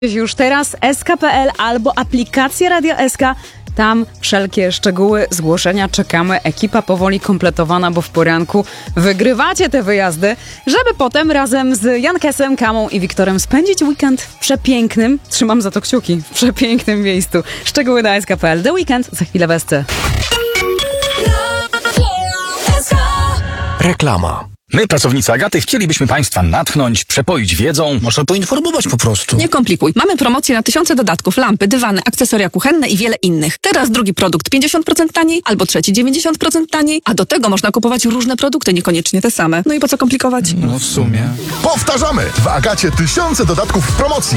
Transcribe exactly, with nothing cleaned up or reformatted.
Już teraz S K kropka P L albo aplikacja Radia S K. Tam wszelkie szczegóły, zgłoszenia czekamy. Ekipa powoli kompletowana, bo w poranku wygrywacie te wyjazdy, żeby potem razem z Jankesem, Kamą i Wiktorem spędzić weekend w przepięknym, trzymam za to kciuki, w przepięknym miejscu. Szczegóły na S K kropka P L. The Weekend za chwilę w S C. Reklama. My, pracownicy Agaty, chcielibyśmy Państwa natchnąć, przepoić wiedzą. Można poinformować po prostu. Nie komplikuj. Mamy promocję na tysiące dodatków, lampy, dywany, akcesoria kuchenne i wiele innych. Teraz drugi produkt pięćdziesiąt procent taniej, albo trzeci dziewięćdziesiąt procent taniej, a do tego można kupować różne produkty, niekoniecznie te same. No i po co komplikować? No w sumie. Powtarzamy! W Agacie tysiące dodatków w promocji.